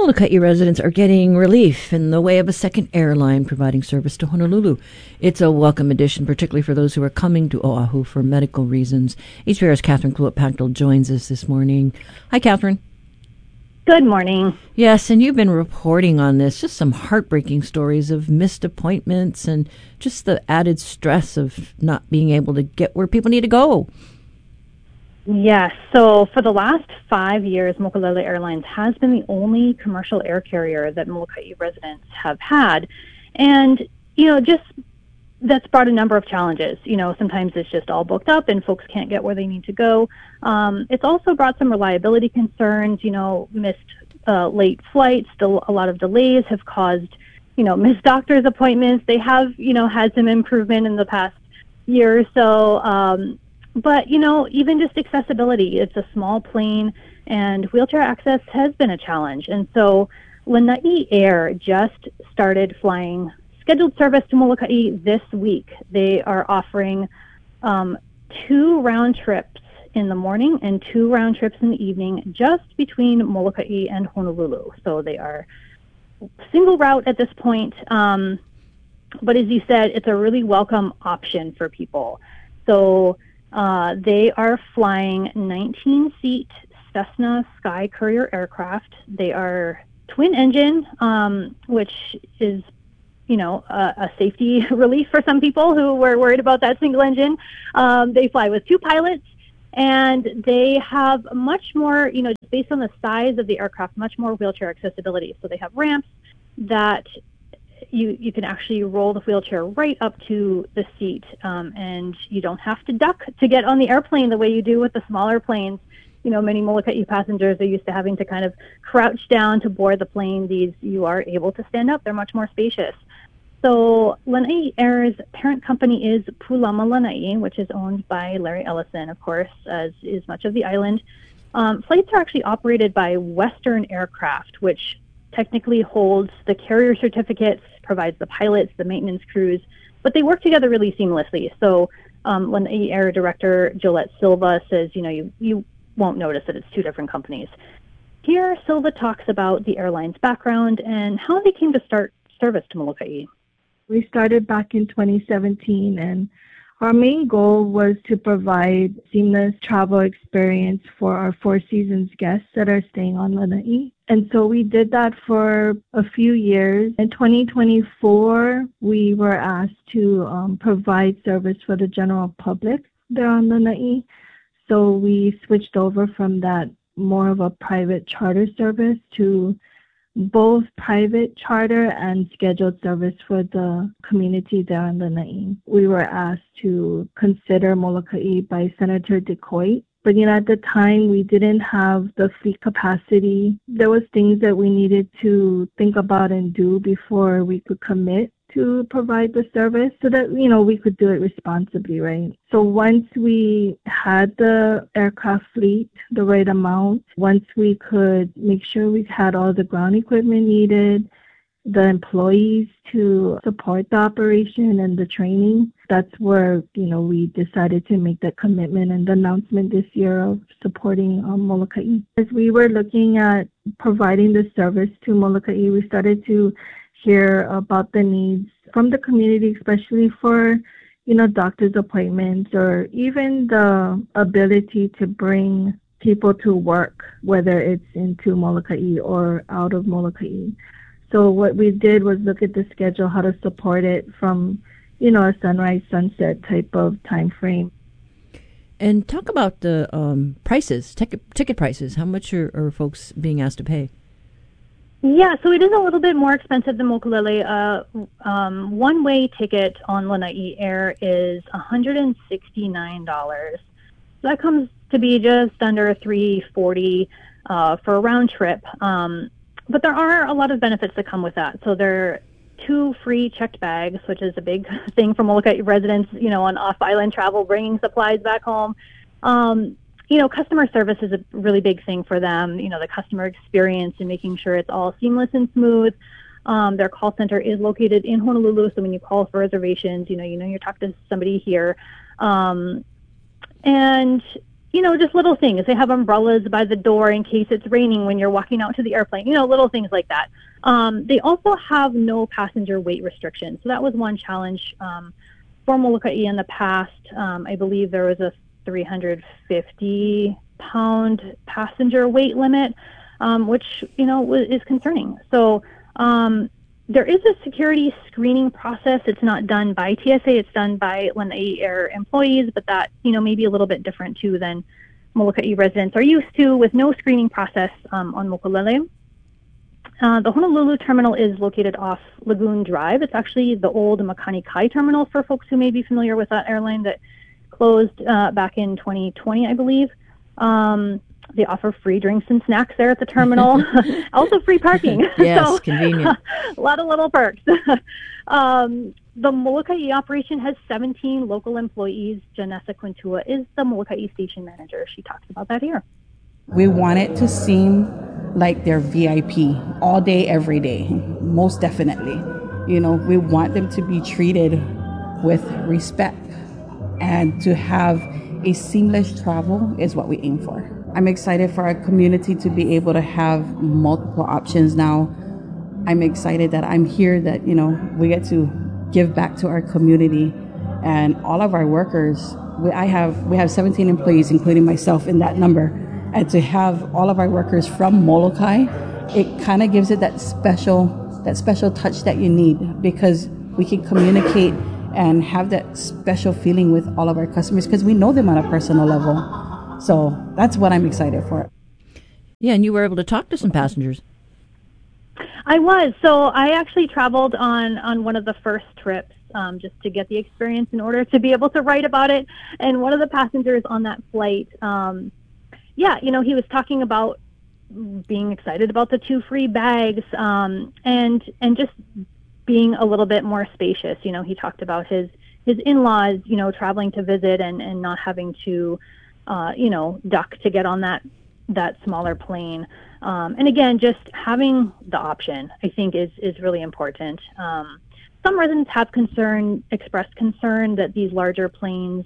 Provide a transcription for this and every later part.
Molokai residents are getting relief in the way of a second airline providing service to Honolulu. It's a welcome addition, particularly for those who are coming to Oahu for medical reasons. HPR's Catherine Kluit-Pactel joins us this morning. Hi, Catherine. Good morning. Yes, and you've been reporting on this, just some heartbreaking stories of missed appointments and just the added stress of not being able to get where people need to go. Yes, so for the last 5 years, Mokulele Airlines has been the only commercial air carrier that Molokai residents have had. And, just that's brought a number of challenges. Sometimes it's just all booked up and folks can't get where they need to go. It's also brought some reliability concerns, missed late flights, a lot of delays have caused, missed doctor's appointments. They have, had some improvement in the past year or so. But, even just accessibility, it's a small plane and wheelchair access has been a challenge. And so Lanai Air just started flying scheduled service to Molokai this week. They are offering 2 round trips in the morning and 2 round trips in the evening just between Molokai and Honolulu. So they are single route at this point. But as you said, it's a really welcome option for people. So they are flying 19-seat Cessna Sky Courier aircraft. They are twin engine, which is, a safety relief for some people who were worried about that single engine. They fly with 2 pilots, and they have much more, just based on the size of the aircraft, much more wheelchair accessibility. So they have ramps that you can actually roll the wheelchair right up to the seat, and you don't have to duck to get on the airplane the way you do with the smaller planes. Many Molokai passengers are used to having to kind of crouch down to board the plane. These, you are able to stand up. They're much more spacious. So Lanai Air's parent company is Pulama Lanai, which is owned by Larry Ellison, of course, as is much of the island. Flights are actually operated by Western Aircraft, which technically holds the carrier certificates, provides the pilots, the maintenance crews, but they work together really seamlessly. So Lanai Air Director Jolette Silva says, you won't notice that it's 2 different companies. Here, Silva talks about the airline's background and how they came to start service to Molokai. We started back in 2017, and our main goal was to provide seamless travel experience for our Four Seasons guests that are staying on Lanai. And so we did that for a few years. In 2024, we were asked to provide service for the general public there on Lanai. So we switched over from that more of a private charter service to both private charter and scheduled service for the community there on Lanai. We were asked to consider Molokai by Senator DeCoite, but at the time we didn't have the fleet capacity. There was things that we needed to think about and do before we could commit to provide the service so that, we could do it responsibly, right? So once we had the aircraft fleet, the right amount, once we could make sure we had all the ground equipment needed, the employees to support the operation and the training, that's where, we decided to make that commitment and the announcement this year of supporting Molokai. As we were looking at providing the service to Molokai, we started to hear about the needs from the community, especially for, doctor's appointments or even the ability to bring people to work, whether it's into Molokai or out of Molokai. So what we did was look at the schedule, how to support it from, a sunrise, sunset type of time frame. And talk about the prices, ticket prices. How much are folks being asked to pay? Yeah, so it is a little bit more expensive than Mokulele. One-way ticket on Lanai Air is $169. So that comes to be just under $340 for a round trip. But there are a lot of benefits that come with that. So there are 2 free checked bags, which is a big thing for Molokai residents, on off-island travel, bringing supplies back home. Customer service is a really big thing for them, the customer experience and making sure it's all seamless and smooth. Their call center is located in Honolulu, so when you call for reservations, you're talking to somebody here. And, just little things. They have umbrellas by the door in case it's raining when you're walking out to the airplane, little things like that. They also have no passenger weight restrictions. So that was one challenge for Molokai in the past. I believe there was a 350-pound passenger weight limit, which, is concerning. So there is a security screening process. It's not done by TSA. It's done by Lanai Air employees, but that, may be a little bit different, too, than Molokai residents are used to, with no screening process on Mokulele. The Honolulu terminal is located off Lagoon Drive. It's actually the old Makani Kai terminal for folks who may be familiar with that airline that closed back in 2020, I believe. They offer free drinks and snacks there at the terminal. Also free parking. Yes, so, convenient. A lot of little perks. The Molokai operation has 17 local employees. Janessa Quintua is the Molokai station manager. She talks about that here. We want it to seem like they're VIP all day, every day, most definitely. We want them to be treated with respect, and to have a seamless travel is what we aim for. I'm excited for our community to be able to have multiple options now. I'm excited that I'm here, that, we get to give back to our community and all of our workers. We have 17 employees, including myself, in that number. And to have all of our workers from Molokai, it kind of gives it that special touch that you need, because we can communicate and have that special feeling with all of our customers, because we know them on a personal level. So that's what I'm excited for. Yeah, and you were able to talk to some passengers. I was. So I actually traveled on one of the first trips just to get the experience in order to be able to write about it. And one of the passengers on that flight, he was talking about being excited about the 2 free bags and just being a little bit more spacious. He talked about his in-laws, traveling to visit and not having to, duck to get on that smaller plane. And again, just having the option, I think, is really important. Some residents have expressed concern that these larger planes,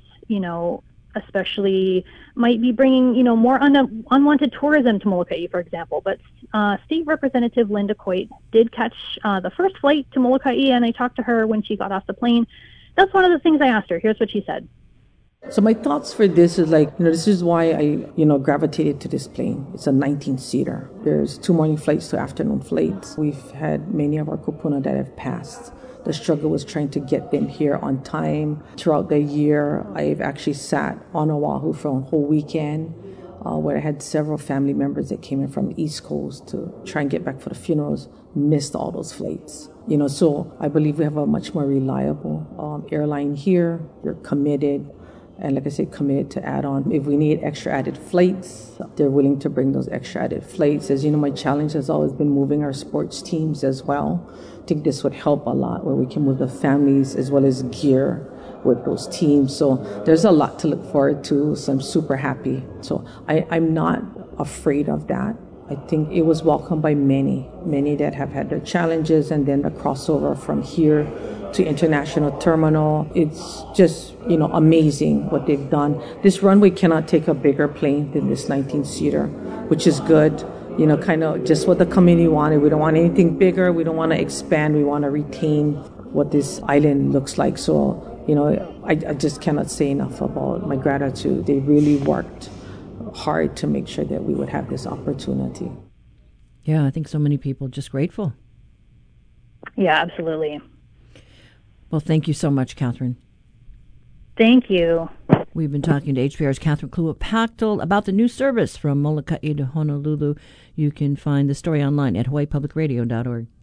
especially might be bringing, more unwanted tourism to Molokai, for example. But State Representative Linda Coit did catch the first flight to Molokai, and I talked to her when she got off the plane. That's one of the things I asked her. Here's what she said. So my thoughts for this is this is why I, gravitated to this plane. It's a 19-seater. There's 2 morning flights, 2 afternoon flights. We've had many of our kupuna that have passed. The struggle was trying to get them here on time. Throughout the year, I've actually sat on Oahu for a whole weekend where I had several family members that came in from the East Coast to try and get back for the funerals, missed all those flights. So I believe we have a much more reliable airline here. They're committed. And like I said, committed to add on. If we need extra added flights, they're willing to bring those extra added flights. As you know, my challenge has always been moving our sports teams as well. I think this would help a lot, where we can move the families as well as gear with those teams. So there's a lot to look forward to. So I'm super happy. So I'm not afraid of that. I think it was welcomed by many that have had their challenges, and then the crossover from here to International Terminal. It's just, amazing what they've done. This runway cannot take a bigger plane than this 19-seater, which is good. Kind of just what the community wanted. We don't want anything bigger. We don't want to expand. We want to retain what this island looks like. So, I just cannot say enough about my gratitude. They really worked hard to make sure that we would have this opportunity. Yeah, I think so many people just grateful. Yeah, absolutely. Well, thank you so much, Catherine. Thank you. We've been talking to HPR's Catherine Kluwa-Pachtel about the new service from Molokai to Honolulu. You can find the story online at hawaiipublicradio.org.